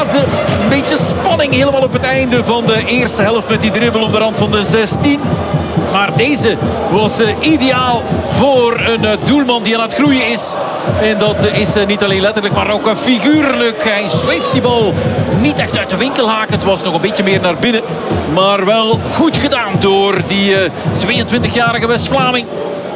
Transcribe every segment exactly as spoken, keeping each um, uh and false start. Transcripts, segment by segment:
fase. Een beetje spanning helemaal op het einde van de eerste helft met die dribbel op de rand van de zestien. Maar deze was uh, ideaal voor een uh, doelman die aan het groeien is. En dat uh, is uh, niet alleen letterlijk, maar ook uh, figuurlijk. Hij zweeft die bal niet echt uit de winkel haken. Het was nog een beetje meer naar binnen. Maar wel goed gedaan door die uh, tweeëntwintigjarige West-Vlaming.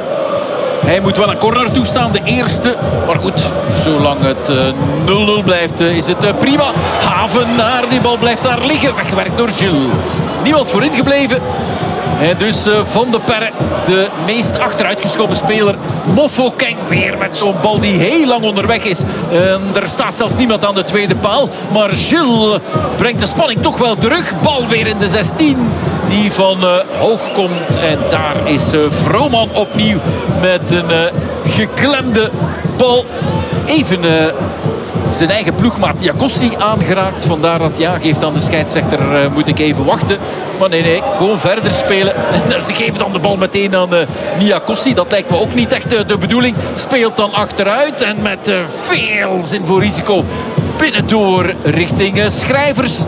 Hij moet wel een corner toestaan, de eerste. Maar goed, zolang het nul nul uh, blijft, uh, is het uh, prima. Havenaar, die bal blijft daar liggen. Weggewerkt door Gilles. Niemand voorin gebleven. En dus uh, Van de Perre, de meest achteruitgeschoven speler. Mofokeng weer met zo'n bal die heel lang onderweg is. Uh, er staat zelfs niemand aan de tweede paal. Maar Gilles brengt de spanning toch wel terug. Bal weer in de zestien. Die van uh, hoog komt. En daar is uh, Vrooman opnieuw met een uh, geklemde bal. Even... Uh, zijn eigen ploegmaat Jakossi aangeraakt. Vandaar dat ja, geeft aan de scheidsrechter uh, moet ik even wachten. Maar nee, nee, gewoon verder spelen. En ze geven dan de bal meteen aan uh, Niakossi. Dat lijkt me ook niet echt uh, de bedoeling. Speelt dan achteruit en met uh, veel zin voor risico binnendoor richting uh, Schrijvers.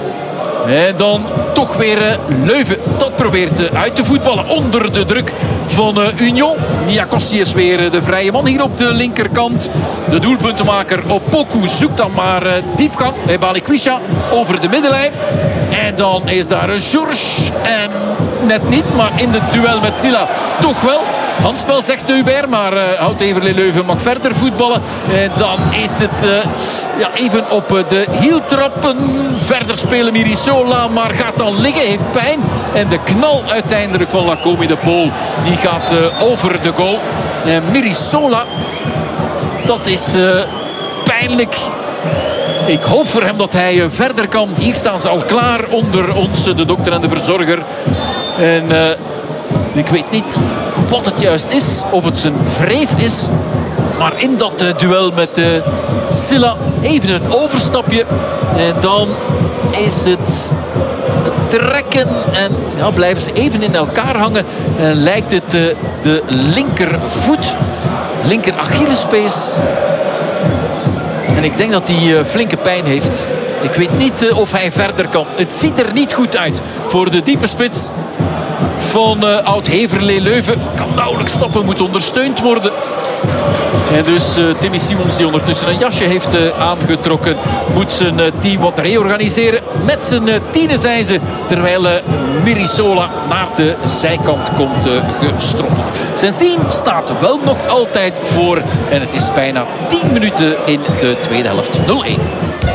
En dan toch weer uh, Leuven. Dat probeert uh, uit te voetballen onder de druk van uh, Union. Niakossi is weer uh, de vrije man hier op de linkerkant. De doelpuntenmaker Opoku zoekt dan maar uh, diepgang bij Balikwisha over de middenlijn. En dan is daar uh, Georges. En net niet, maar in het duel met Silla toch wel. Handspel zegt Hubert, maar uh, Oud-Heverlee Leuven mag verder voetballen. En dan is het uh, ja, even op uh, de hieltrappen. Verder spelen Mirisola, maar gaat dan liggen, heeft pijn. En de knal uiteindelijk van Lacomi de Pool, die gaat uh, over de goal. En Mirisola, dat is uh, pijnlijk. Ik hoop voor hem dat hij uh, verder kan. Hier staan ze al klaar onder ons, de dokter en de verzorger. En... Uh, Ik weet niet wat het juist is. Of het zijn wreef is. Maar in dat uh, duel met uh, Silla even een overstapje. En dan is het trekken. En ja, blijven ze even in elkaar hangen. En lijkt het uh, de linkervoet. Linker Achillespees. En ik denk dat hij uh, flinke pijn heeft. Ik weet niet uh, of hij verder kan. Het ziet er niet goed uit voor de diepe spits van uh, Oud-Heverlee Leuven. Kan nauwelijks stoppen, moet ondersteund worden. En dus uh, Timmy Simons, die ondertussen een jasje heeft uh, aangetrokken, moet zijn uh, team wat reorganiseren. Met zijn uh, tienen zijn ze, terwijl uh, Mirisola naar de zijkant komt uh, gestrompeld. Sensien staat wel nog altijd voor en het is bijna tien minuten in de tweede helft. nul één.